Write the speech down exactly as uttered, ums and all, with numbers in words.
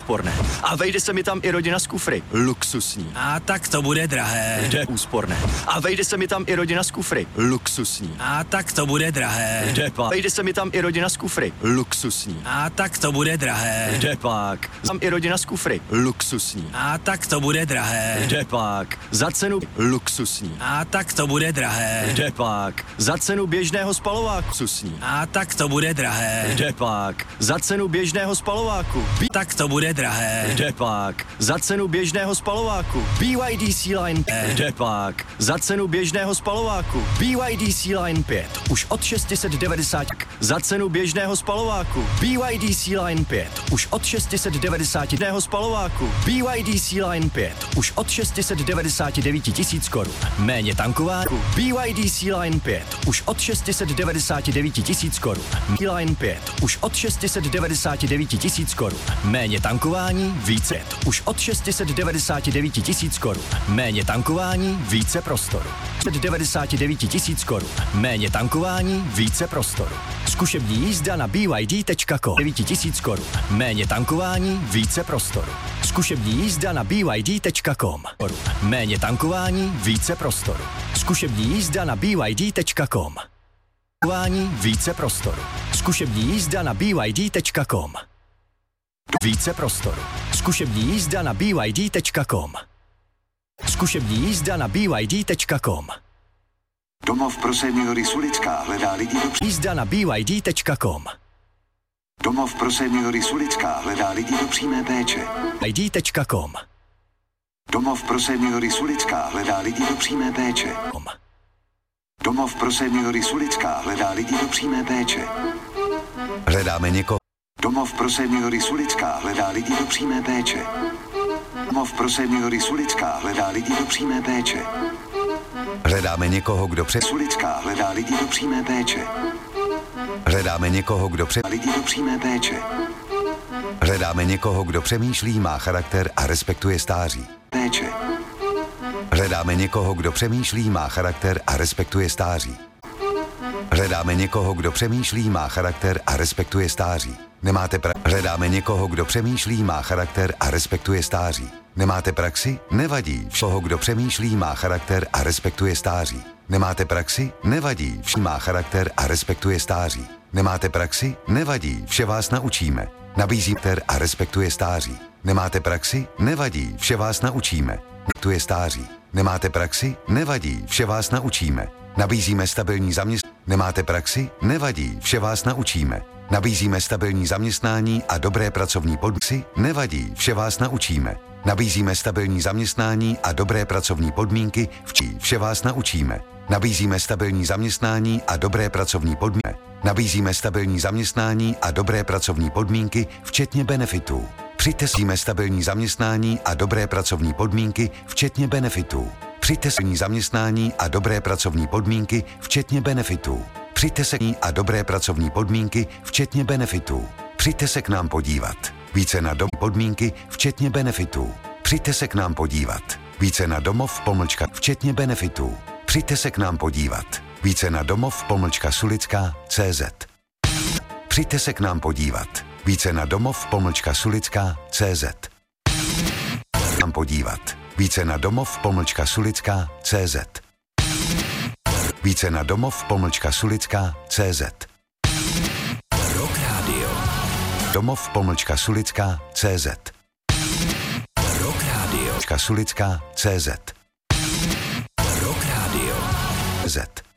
úsporné. A vejde se mi tam i rodina z kufry. Luxusní. A tak to bude drahé. Jde úsporné. A vejde se mi tam i rodina z kufry. Luxusní. A tak to bude drahé. Jde pak. Vejde se mi tam i rodina z kufry. Luxusní. A tak to bude drahé. Jde pak. Tam i rodina z kufry. Luxusní. A tak to bude drahé. Jde pak. Za cenu luxusní. A tak to bude drahé. Jde pak. Za cenu běžného spalováku. Luxusní. A tak to bude drahé. Jde pak. Za cenu běžného spalováku. B- Tak to bude drahé. Jde pak. Za cenu běžného spalováku. B Y D C Line pět. Jde pak. Za cenu běžného spalováku. B Y D C Line pět. Už od šest set devadesát. Za cenu běžného spalováku. B Y D C Line pět. Už od šest set devadesát. Běžného spalováku. B Y D C Line pět. Už od šest set devadesát devět tisíc korun. Méně tankování. B Y D C Line pět. Už od šest set devadesát devět tisíc korun. Line pět. Už od šest set devadesát devět tisíc korun. Méně tankování, více. Už od šest set devadesát devět tisíc korun. Méně tankování, více prostoru. šest set devadesát devět tisíc korun. Méně tankování, více prostoru. Zkušební jízda na b y d tečka com. devět tisíc korun. Méně tankování, více prostoru. Zkušební jízda na b y d tečka com. Méně tankování, více prostoru. Zkušební jízda na b y d tečka com. Tankování, více prostoru. Zkušební jízda na b y d tečka com. Více prostoru. Zkušební jízda na b y d tečka com. Zkušební jízda na b y d tečka com. Domov pro seniory Sulická hledá lidi do pří... Jízda na b y d tečka com. Domov pro seniory Sulická hledá lidi do přímé péče. i d tečka com. Domov pro seniory Sulická hledá lidi do přímé péče. Domov pro seniory Sulická hledá lidi do přímé péče. Hledáme někoho. Domov pro seniory Sulická hledá lidi do přímé péče. Domov pro seniory Sulická hledá lidi do přímé péče. Hledáme někoho, kdo před Sulická hledá lidi do přímé péče. Hledáme někoho, kdo před lidi do přímé péče. Hledáme někoho, kdo přemýšlí, má charakter a respektuje stáří. Péče. Hledáme někoho, kdo přemýšlí, má charakter a respektuje stáří. Hledáme někoho, kdo přemýšlí, má charakter a respektuje stáří. Nemáte pra... Hledáme někoho, kdo přemýšlí, má charakter a respektuje stáří. Nemáte praxi? Nevadí. Všeho, kdo přemýšlí, má charakter a respektuje stáří. Nemáte praxi? Nevadí. Vše má charakter a respektuje stáří. Nemáte praxi? Nevadí. Vše vás naučíme. Nabízí charakter a respektuje stáří. Nemáte praxi? Nevadí. Vše vás naučíme. Respektuje stáří. Nemáte praxi? Nevadí. Vše vás naučíme. Nabízíme stabilní zaměstnání. Nemáte praxi? Nevadí. Vše vás naučíme. Nabízíme stabilní zaměstnání a dobré pracovní podmínky. Nevadí. Vše vás naučíme. Nabízíme stabilní zaměstnání a dobré pracovní podmínky. Vše vás naučíme. Nabízíme stabilní zaměstnání a dobré pracovní podmínky. Nabízíme stabilní zaměstnání a dobré pracovní podmínky, včetně benefitů. Přitesíme stabilní zaměstnání a dobré pracovní podmínky, včetně benefitů. Přitesení zaměstnání a dobré pracovní podmínky, včetně benefitů. Přijďte se a dobré pracovní podmínky, včetně benefitů. Přijďte se k nám podívat. Více na dom podmínky, včetně benefitů. Přijďte se k nám podívat. Více na domov pomlčka, včetně benefitů. Přijďte se k nám podívat. Více na domov pomlčka Sulická C Z. Přijďte se k nám podívat. Více na domov pomlčka Sulická C Z. Nám podívat. Více na domov pomlčka Sulická C Z. Více na domov pomlčka Sulická C Z. Rock Radio. Domov pomlčka Sulická C Z. Rock Radio. Sulická C Z. Rock Radio. Z.